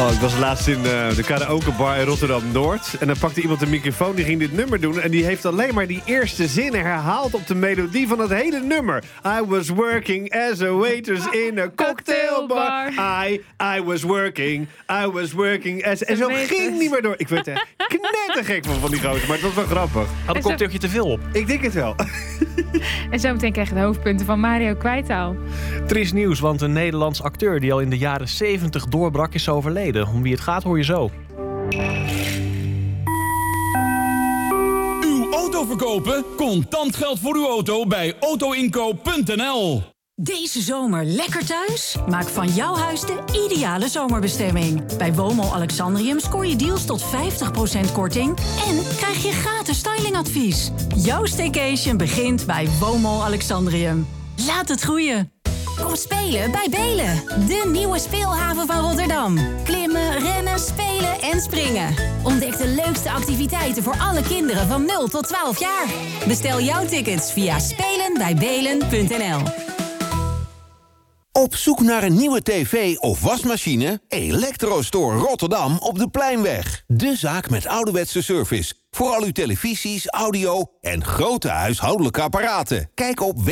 Ik was laatst in de karaokebar in Rotterdam-Noord. En dan pakte iemand de microfoon, die ging dit nummer doen. En die heeft alleen maar die eerste zin herhaald op de melodie van het hele nummer. I was working as a waitress in a cocktailbar. I was working as... En zo ging niet meer door. Ik werd er knettergek van die gozer, maar het was wel grappig. Had een cocktailtje te veel op? Ik denk het wel. En zometeen krijg je de hoofdpunten van Mario Kwijtaal. Triest nieuws, want een Nederlands acteur die al in de jaren 70 doorbrak is overleden. Om wie het gaat hoor je zo. Uw auto verkopen? Contant geld voor uw auto bij autoinkoop.nl. Deze zomer lekker thuis? Maak van jouw huis de ideale zomerbestemming. Bij Woonmall Alexandrium scoor je deals tot 50% korting... en krijg je gratis stylingadvies. Jouw staycation begint bij Woonmall Alexandrium. Laat het groeien. Kom spelen bij Belen, de nieuwe speelhaven van Rotterdam. Klimmen, rennen, spelen en springen. Ontdek de leukste activiteiten voor alle kinderen van 0 tot 12 jaar. Bestel jouw tickets via spelenbijbelen.nl. Op zoek naar een nieuwe tv of wasmachine? Electrostore Rotterdam op de Pleinweg. De zaak met ouderwetse service. Voor al uw televisies, audio en grote huishoudelijke apparaten. Kijk op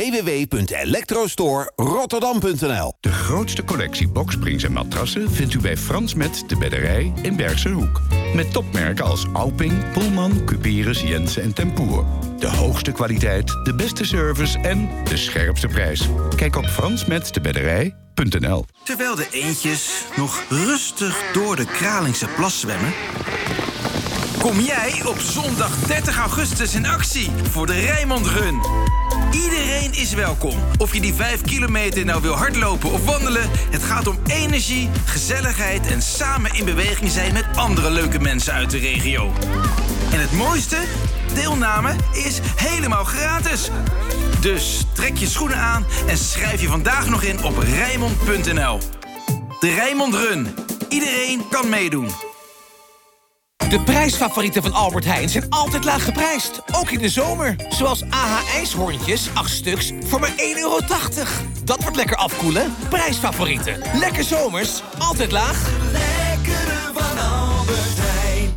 www.electrostore-rotterdam.nl. De grootste collectie boksprings en matrassen vindt u bij Frans Met de Bedderij in Bergse Hoek. Met topmerken als Auping, Pullman, Cuperus, Jensen en Tempoer. De hoogste kwaliteit, de beste service en de scherpste prijs. Kijk op fransmetdebedderij.nl. Terwijl de eendjes nog rustig door de Kralingse plas zwemmen, kom jij op zondag 30 augustus in actie voor de Rijnmond Run. Iedereen is welkom. Of je die 5 kilometer nou wil hardlopen of wandelen, het gaat om energie, gezelligheid en samen in beweging zijn met andere leuke mensen uit de regio. En het mooiste? Deelname is helemaal gratis. Dus trek je schoenen aan en schrijf je vandaag nog in op Rijnmond.nl. De Rijnmond Run. Iedereen kan meedoen. De prijsfavorieten van Albert Heijn zijn altijd laag geprijsd. Ook in de zomer. Zoals AH ijshoorntjes, 8 stuks, voor maar €1,80. Dat wordt lekker afkoelen. Prijsfavorieten. Lekker zomers. Altijd laag. Lekkere van Albert Heijn.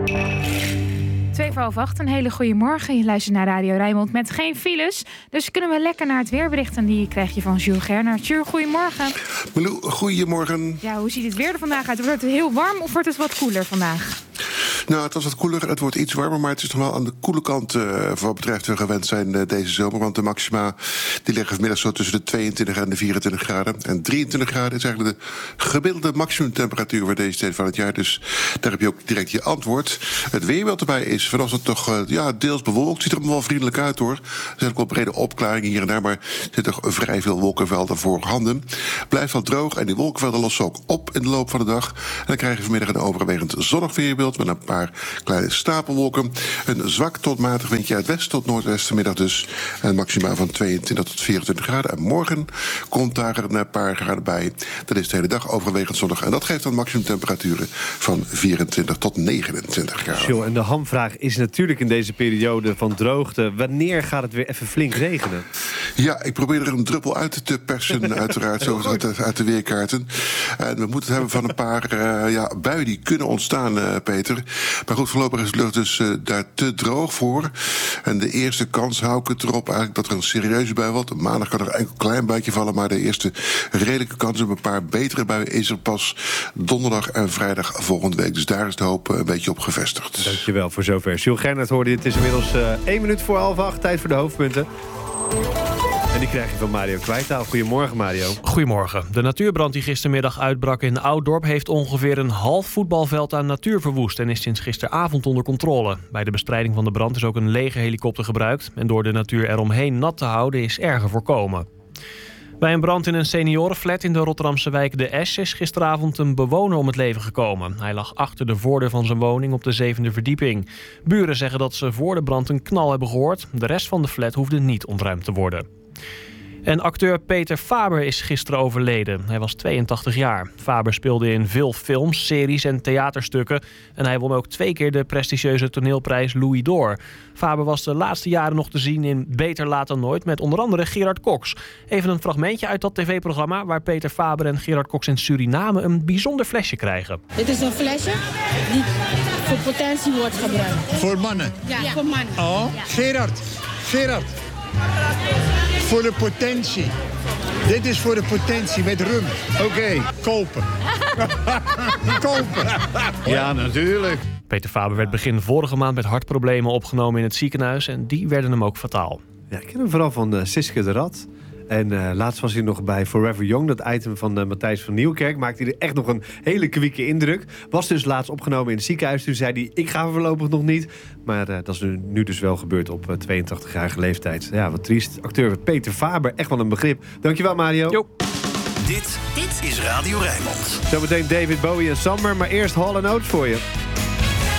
7:30, een hele goede morgen. Je luistert naar Radio Rijnmond met geen files. Dus kunnen we lekker naar het weerbericht. En die krijg je van Jules Gernert. Jules, goedemorgen. Milou, goedemorgen. Ja, hoe ziet het weer er vandaag uit? Wordt het heel warm of wordt het wat koeler vandaag? Nou, het was wat koeler, het wordt iets warmer, maar het is nog wel aan de koele kant voor wat betreft we gewend zijn deze zomer. Want de maxima die liggen vanmiddag zo tussen de 22 en de 24 graden. En 23 graden is eigenlijk de gemiddelde maximumtemperatuur voor deze tijd van het jaar. Dus daar heb je ook direct je antwoord. Het weerbeeld erbij is vanochtend toch deels bewolkt. Ziet er allemaal wel vriendelijk uit hoor. Er zijn ook wel brede opklaringen hier en daar, maar er zitten toch vrij veel wolkenvelden voorhanden. Blijft wel droog en die wolkenvelden lossen ook op in de loop van de dag. En dan krijg je vanmiddag een overwegend zonnig weerbeeld met een paar kleine stapelwolken. Een zwak tot matig windje uit west tot noordwest vanmiddag dus. En maxima van 22 tot 24 graden. En morgen komt daar een paar graden bij. Dat is de hele dag overwegend zonnig. En dat geeft dan maximumtemperaturen van 24 tot 29 graden. Jo, en de hamvraag is natuurlijk in deze periode van droogte. Wanneer gaat het weer even flink regenen? Ja, ik probeer er een druppel uit te persen, uiteraard, zoals uit de weerkaarten. En we moeten het hebben van een paar buien die kunnen ontstaan, Peter. Maar goed, voorlopig is de lucht dus daar te droog voor. En de eerste kans hou ik het erop eigenlijk dat er een serieuze bui valt. Maandag kan er een klein buitje vallen, maar de eerste redelijke kans op een paar betere buien is er pas donderdag en vrijdag volgende week. Dus daar is de hoop een beetje op gevestigd. Dankjewel voor zover. Jules Gernert hoorde je. Het is inmiddels 1 minuut voor 7:30. Tijd voor de hoofdpunten. En die krijg je van Mario Kwijtaal. Goedemorgen, Mario. Goedemorgen. De natuurbrand die gistermiddag uitbrak in Ouddorp heeft ongeveer een half voetbalveld aan natuur verwoest en is sinds gisteravond onder controle. Bij de bestrijding van de brand is ook een legerhelikopter gebruikt. En door de natuur eromheen nat te houden is erger voorkomen. Bij een brand in een seniorenflat in de Rotterdamse wijk De Esch is gisteravond een bewoner om het leven gekomen. Hij lag achter de voordeur van zijn woning op de 7e verdieping. Buren zeggen dat ze voor de brand een knal hebben gehoord. De rest van de flat hoefde niet ontruimd te worden. En acteur Peter Faber is gisteren overleden. Hij was 82 jaar. Faber speelde in veel films, series en theaterstukken. En hij won ook 2 keer de prestigieuze toneelprijs Louis d'Or. Faber was de laatste jaren nog te zien in Beter Laat dan Nooit... met onder andere Gerard Cox. Even een fragmentje uit dat tv-programma... waar Peter Faber en Gerard Cox in Suriname een bijzonder flesje krijgen. Dit is een flesje die voor potentie wordt gebruikt. Voor mannen? Ja, voor mannen. Oh, ja. Gerard. Voor de potentie. Dit is voor de potentie met rum. Oké, kopen. Kopen. Ja, natuurlijk. Peter Faber werd begin vorige maand met hartproblemen opgenomen in het ziekenhuis... en die werden hem ook fataal. Ja, ik ken hem vooral van Siske de Rad. En laatst was hij nog bij Forever Young, dat item van Matthijs van Nieuwkerk. Maakte hij er echt nog een hele kwieke indruk. Was dus laatst opgenomen in het ziekenhuis. Toen zei hij, ik ga voorlopig nog niet. Maar dat is nu dus wel gebeurd op 82-jarige leeftijd. Ja, wat triest. Acteur Peter Faber, echt wel een begrip. Dankjewel, Mario. Jo. Dit is Radio Rijnmond. Zometeen David Bowie en Summer, maar eerst Hall & Oates voor je.